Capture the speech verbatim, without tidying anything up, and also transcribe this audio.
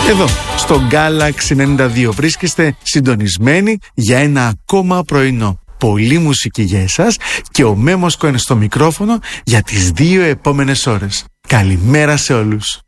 Εδώ, στο Galaxy ενενήντα δύο βρίσκεστε συντονισμένοι για ένα ακόμα πρωινό. Πολύ μουσική για εσάς και ο Μέμος Κόεν στο μικρόφωνο για τις δύο επόμενες ώρες. Καλημέρα σε όλους.